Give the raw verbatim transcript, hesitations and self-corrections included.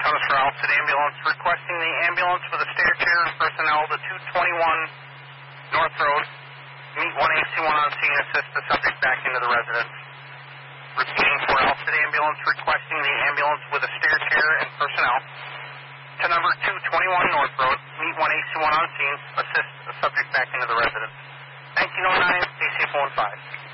comes for Alfred Ambulance, requesting the ambulance with a stair chair and personnel to two twenty-one North Road. Meet one A C one on scene, assist the subject back into the residence. Repeating for Alfred Ambulance, requesting the ambulance with a stair chair and personnel to number two twenty-one North Road. Meet one A C one on scene, assist the subject back into the residence. nineteen oh nine, A C F one five.